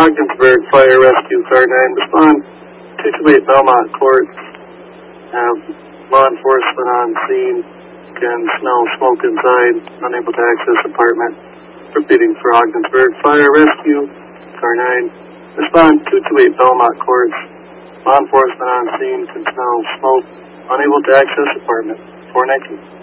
Ogdensburg Fire Rescue Car 9, respond 228 Belmont Court. Have law enforcement on scene, can smell smoke inside, unable to access apartment. Repeating for Ogdensburg Fire Rescue Car 9, respond 228 Belmont Court. Law enforcement on scene, can smell smoke, unable to access apartment. 419.